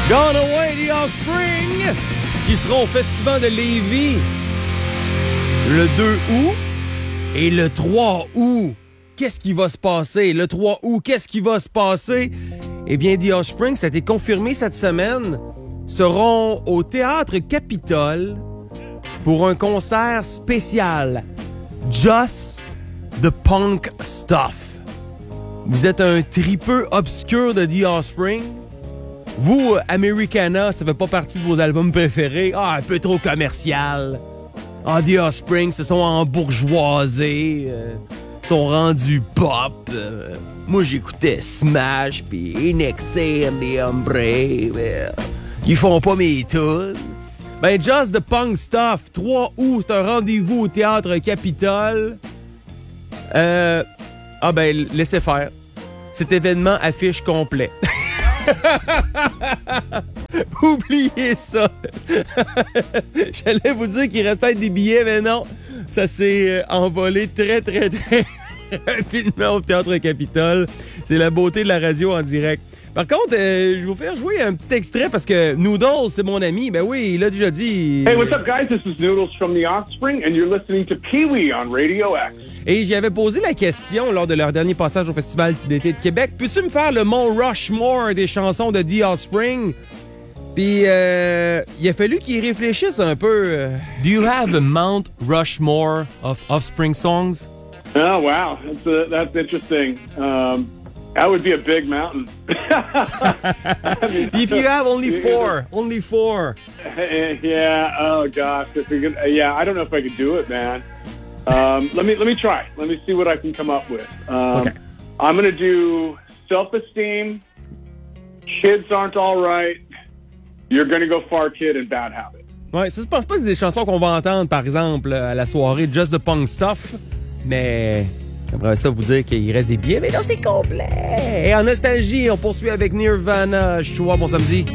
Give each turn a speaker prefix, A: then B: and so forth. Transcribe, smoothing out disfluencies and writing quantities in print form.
A: Gone Away, The Offspring, qui seront au Festival de Lévis le 2 août et le 3 août. Qu'est-ce qui va se passer? Le 3 août, qu'est-ce qui va se passer? Eh bien, The Offspring, ça a été confirmé cette semaine, seront au Théâtre Capitole pour un concert spécial. Just the Punk Stuff. Vous êtes un tripeux obscur de The Offspring? Vous, Americana, ça fait pas partie de vos albums préférés? Ah, un peu trop commercial. Ah, The Offspring, se sont embourgeoisés, sont rendus pop. Moi, j'écoutais Smash pis Inexé and the Umbre. Ils font pas mes tunes. Ben, Just the Punk Stuff, 3 août, c'est un rendez-vous au Théâtre Capitole. Laissez faire. Cet événement affiche complet. Oubliez ça. J'allais vous dire qu'il reste peut-être des billets, mais non. Ça s'est envolé très, très, très rapidement au Théâtre Capitole. C'est la beauté de la radio en direct. Par contre, je vais vous faire jouer un petit extrait parce que Noodles, c'est mon ami. Ben oui, il a déjà dit...
B: Hey, what's up, guys? This is Noodles from The Offspring, and you're listening to Pee-wee on Radio X.
A: Et j'y avais posé la question lors de leur dernier passage au Festival d'été de Québec. Peux-tu me faire le Mont Rushmore des chansons de The Offspring? Puis, il a fallu qu'il réfléchisse un peu. Do you have a Mount Rushmore of Offspring songs?
B: Oh, wow. That's interesting. That would be a big mountain.
A: If you have only four.
B: Yeah, oh, gosh. I don't know if I could do it, man. Let me try. Let me see what I can come up with.
A: Okay.
B: I'm going to do Self-Esteem, Kids Aren't All Right, You're Going to Go Far Kid, and Bad Habit.
A: Ouais, ça, je pense pas que c'est des chansons qu'on va entendre, par exemple, à la soirée Just the Punk Stuff, mais j'aimerais ça vous dire qu'il reste des billets, mais non, c'est complet. Et en nostalgie, on poursuit avec Nirvana. Je suis bon samedi.